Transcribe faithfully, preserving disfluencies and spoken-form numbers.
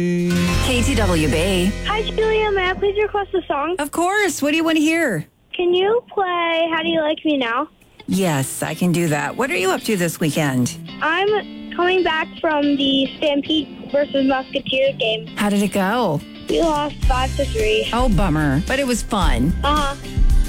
K T W B. Hi, Julia. May I please request a song? Of course. What do you want to hear? Can you play How Do You Like Me Now? Yes, I can do that. What are you up to this weekend? I'm coming back from the Stampede versus Musketeers game. How did it go? We lost five to three. Oh, bummer. But it was fun. Uh-huh.